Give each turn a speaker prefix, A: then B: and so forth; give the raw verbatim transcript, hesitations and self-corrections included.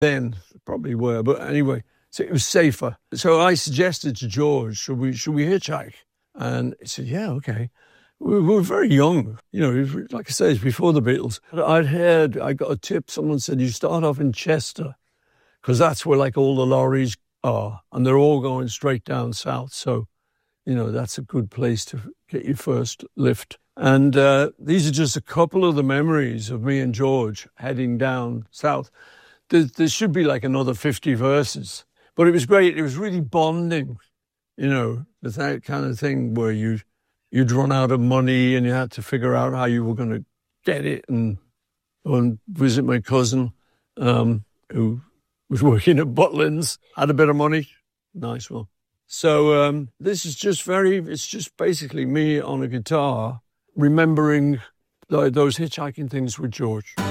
A: then, probably were, but anyway, so it was safer. So I suggested to George, should we, should we hitchhike? And he said, yeah, okay. We were very young, you know, like I say, it's before the Beatles. I'd heard, I got a tip, someone said, you start off in Chester, because that's where like all the lorries are, and they're all going straight down south. So, you know, that's a good place to get your first lift. And uh, these are just a couple of the memories of me and George heading down south. There, there should be like another fifty verses, but it was great. It was really bonding, you know, that kind of thing where you... You'd run out of money and you had to figure out how you were going to get it and go and visit my cousin um, who was working at Butlins, had a bit of money. Nice one. So um, this is just very, it's just basically me on a guitar remembering th- those hitchhiking things with George.